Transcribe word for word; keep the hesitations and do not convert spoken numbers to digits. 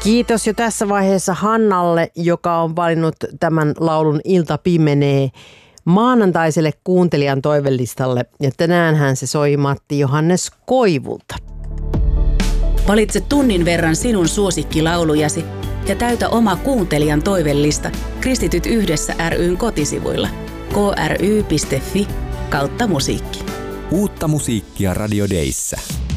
Kiitos jo tässä vaiheessa Hannalle, joka on valinnut tämän laulun Ilta pimenee maanantaiselle kuuntelijan toivelistalle. Ja tänäänhän se soi Matti Johannes Koivulta. Valitse tunnin verran sinun suosikkilaulujasi ja täytä oma kuuntelijan toivellista Kristityt yhdessä ry:n kotisivuilla kry piste fi kautta musiikki. Uutta musiikkia Radio Dayssä.